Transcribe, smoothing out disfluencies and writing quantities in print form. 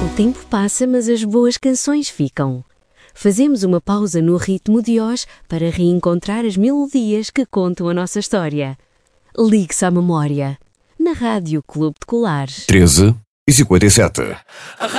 tempo passa, mas as boas canções ficam. Fazemos uma pausa no ritmo de hoje para reencontrar as melodias que contam a nossa história. Ligue-se à memória. Na Rádio Clube de Colares. 13h57.